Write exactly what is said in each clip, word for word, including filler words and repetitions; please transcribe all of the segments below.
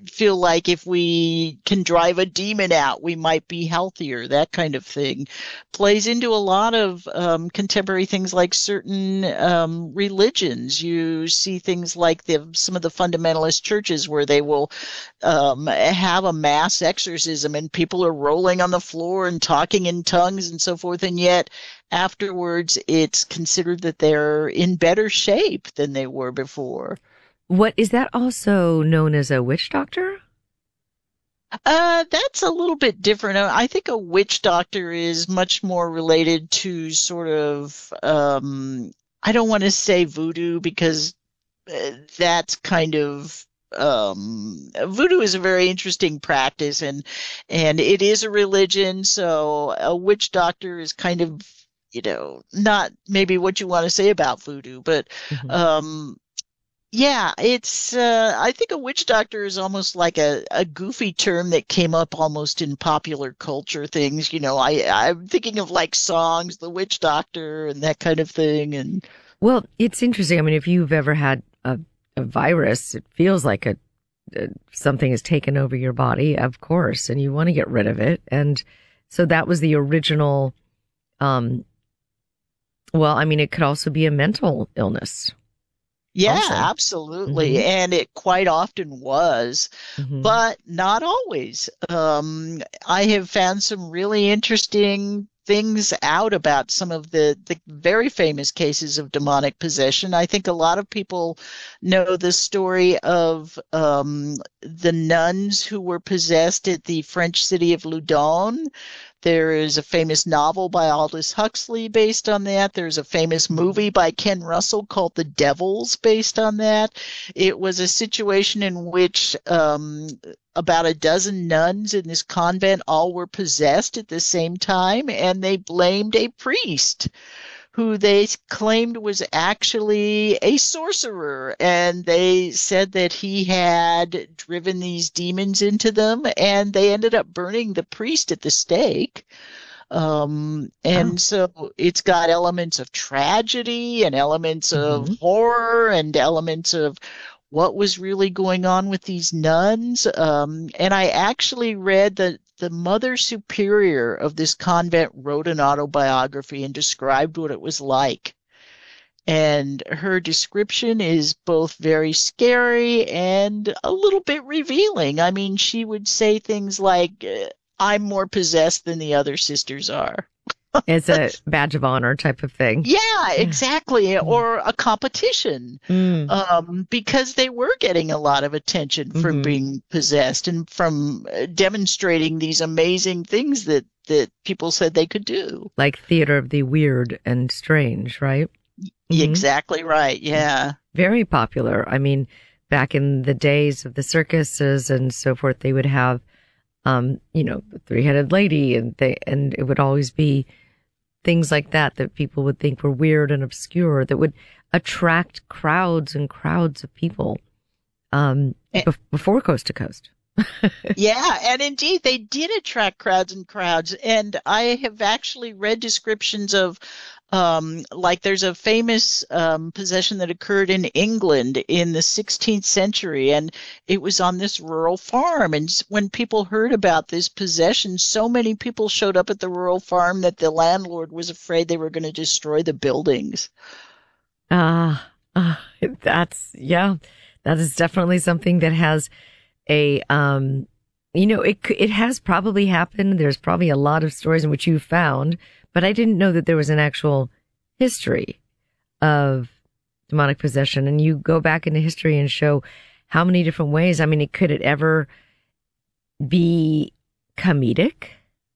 feel like if we can drive a demon out, we might be healthier. That kind of thing plays into a lot of um, contemporary things like certain um, religions. You see things like the some of the fundamentalist churches where they will um, have a mass exorcism and people are rolling on the floor and talking in tongues and so forth, and yet afterwards it's considered that they're in better shape than they were before. What is that also known as a witch doctor? Uh, that's a little bit different. Uh, I think a witch doctor is much more related to sort of, um, I don't want to say voodoo because uh, that's kind of um voodoo is a very interesting practice and and it is a religion, so a witch doctor is kind of, you know, not maybe what you want to say about voodoo, but Hmm. um yeah, it's uh I think a witch doctor is almost like a, a goofy term that came up almost in popular culture things. You know, I I'm thinking of like songs, the witch doctor and that kind of thing. And Well, it's interesting. I mean, if you've ever had a, a virus, it feels like a, a something has taken over your body, of course, and you want to get rid of it. And so that was the original. Um, well, I mean, it could also be a mental illness. yeah, Also. absolutely. Hmm. And it quite often was, Hmm. but not always. Um, I have found some really interesting things out about some of the, the very famous cases of demonic possession. I think a lot of people know the story of um, the nuns who were possessed at the French city of Loudun. There is a famous novel by Aldous Huxley based on that. There's a famous movie by Ken Russell called The Devils based on that. It was a situation in which um, about a dozen nuns in this convent all were possessed at the same time, and they blamed a priest who they claimed was actually a sorcerer. And they said that he had driven these demons into them, and they ended up burning the priest at the stake. Um, Oh. and so it's got elements of tragedy and elements of Hmm. horror and elements of what was really going on with these nuns. Um, and I actually read that the mother superior of this convent wrote an autobiography and described what it was like. And her description is both very scary and a little bit revealing. I mean, she would say things like, uh, I'm more possessed than the other sisters are. It's a badge of honor type of thing. Yeah, Yeah. exactly. Mm. Or a competition, Mm. um, because they were getting a lot of attention from Hmm. being possessed and from uh, demonstrating these amazing things that that people said they could do. Like theater of the weird and strange, right? Hmm. Exactly right. Yeah. Very popular. I mean, back in the days of the circuses and so forth, they would have, um, you know, the three-headed lady, and they, and it would always be things like that that people would think were weird and obscure that would attract crowds and crowds of people, um, bef- before Coast to Coast. Yeah, and indeed they did attract crowds and crowds. And I have actually read descriptions of, um, like there's a famous um, possession that occurred in England in the sixteenth century, and it was on this rural farm. And s- when people heard about this possession, so many people showed up at the rural farm that the landlord was afraid they were going to destroy the buildings. Ah, uh, that's, yeah, that is definitely something that has a, um, you know, it c- it has probably happened. There's probably a lot of stories in which you found, but I didn't know that there was an actual history of demonic possession. And you go back into history and show how many different ways. I mean, it could it ever be comedic,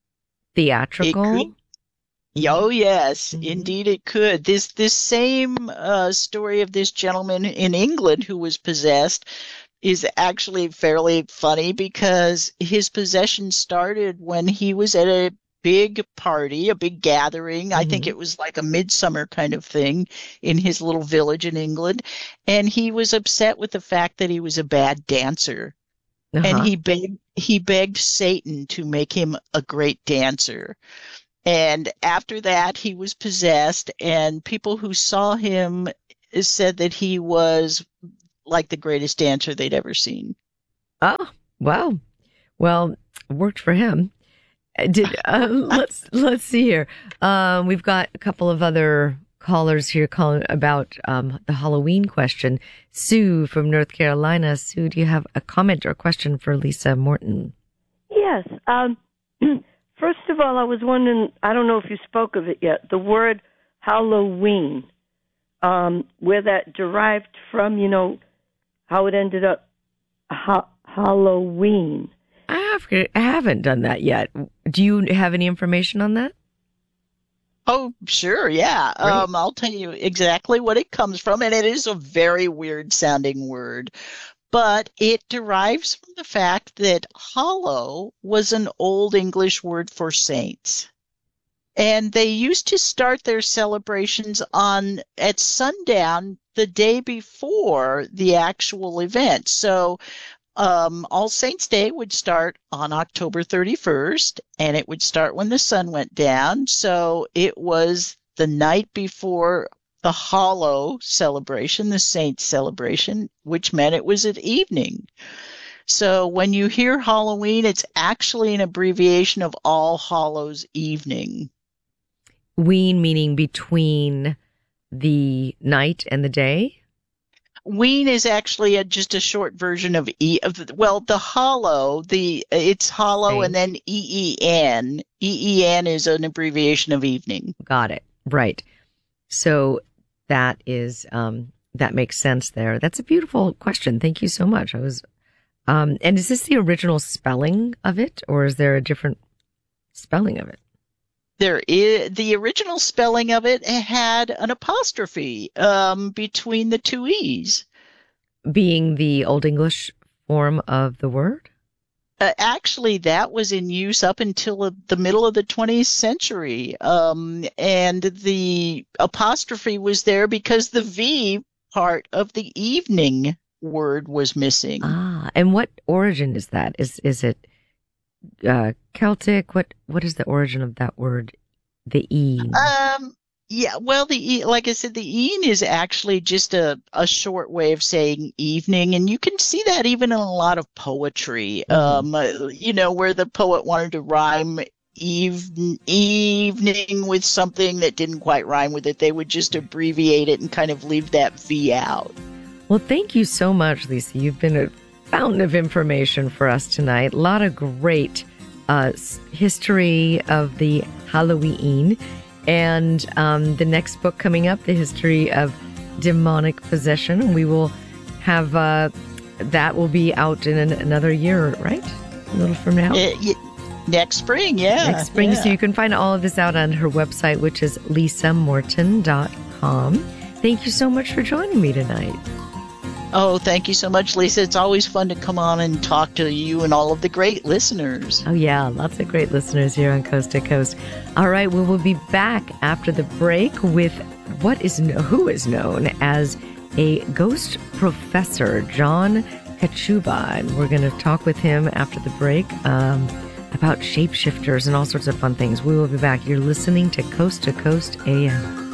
It theatrical? could. Oh yes, Mm-hmm. indeed it could. This this same uh, story of this gentleman in England who was possessed is actually fairly funny because his possession started when he was at a big party, a big gathering. I think Mm-hmm. it was like a midsummer kind of thing in his little village in England, and he was upset with the fact that he was a bad dancer. And Uh-huh. he begged he begged Satan to make him a great dancer. And after that, he was possessed, and people who saw him said that he was like the greatest dancer they'd ever seen. Oh. Wow. Well, worked for him. Did uh, let's let's see here. Um, we've got a couple of other callers here calling about um, the Halloween question. Sue from North Carolina. Sue, do you have a comment or question for Lisa Morton? Yes. Um, first of all, I was wondering, I don't know if you spoke of it yet, the word Halloween, um, where that derived from, you know, how it ended up ha- Halloween. I, have, I haven't done that yet. Do you have any information on that? Oh, sure, yeah. Um, I'll tell you exactly what it comes from, and it is a very weird-sounding word. But it derives from the fact that hollow was an Old English word for saints. And they used to start their celebrations on at sundown the day before the actual event. So um, All Saints' Day would start on October thirty-first, and it would start when the sun went down. So it was the night before the Hallow celebration, the Saints celebration, which meant it was at evening. So when you hear Halloween, it's actually an abbreviation of All Hallows Evening. Ween meaning between the night and the day? Ween is actually a, just a short version of E. Of the, well, the Hallow, the it's Hallow and then E E N. E E N is an abbreviation of evening. Got it. Right. So that is um, that makes sense there. That's a beautiful question. Thank you so much. I was, um, and is this the original spelling of it, or is there a different spelling of it? There is the original spelling of it had an apostrophe um, between the two E's. Being the Old English form of the word? Uh, actually, that was in use up until the middle of the twentieth century. Um, and the apostrophe was there because the V part of the evening word was missing. Ah, and what origin is that? Is is it uh, Celtic? What what is the origin of that word? The E. Um. Yeah. Well, the E, like I said, the "een" is actually just a a short way of saying evening, and you can see that even in a lot of poetry. Mm-hmm. Um. You know, where the poet wanted to rhyme even, evening with something that didn't quite rhyme with it, they would just abbreviate it and kind of leave that V out. Well, thank you so much, Lisa. You've been a fountain of information for us tonight. A lot of great uh, history of the Halloween. And um, the next book coming up, The History of Demonic Possession. We will have uh, that will be out in an, another year, right? A little from now. Uh, yeah. Next spring, yeah. Next spring. Yeah. So you can find all of this out on her website, which is lisa morton dot com. Thank you so much for joining me tonight. Oh, thank you so much, Lisa. It's always fun to come on and talk to you and all of the great listeners. Oh, yeah. Lots of great listeners here on Coast to Coast. All right. We will be back after the break with what is who is known as a ghost professor, John Kachuba. And we're going to talk with him after the break um, about shapeshifters and all sorts of fun things. We will be back. You're listening to Coast to Coast A M.